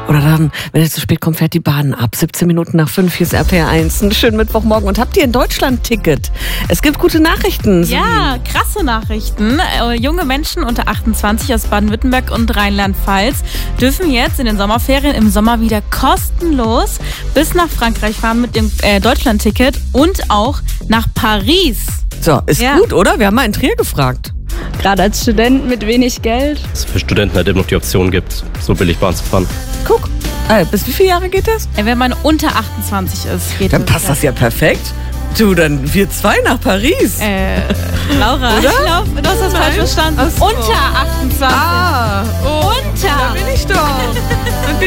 Oder dann, wenn es zu spät kommt, fährt die Bahn ab. 17 Minuten nach 5, hier ist RPR1. Einen schönen Mittwochmorgen. Und habt ihr ein Deutschland-Ticket? Es gibt gute Nachrichten. Ja, krasse Nachrichten. Junge Menschen unter 28 aus Baden-Württemberg und Rheinland-Pfalz dürfen jetzt in den Sommerferien im Sommer wieder kostenlos bis nach Frankreich fahren mit dem Deutschland-Ticket und auch nach Paris. So, ist gut, oder? Wir haben mal in Trier gefragt. Gerade als Student mit wenig Geld. Dass es für Studenten halt immer noch die Option gibt, so billig Bahn zu fahren. Guck, bis wie viele Jahre geht das? Wenn man unter 28 ist, geht Dann passt das ja perfekt. Du, dann wir zwei nach Paris. Laura, oder? Ich glaube, du hast das falsch verstanden. Ach so. Unter 28. Unter. Unter. Da bin ich doch.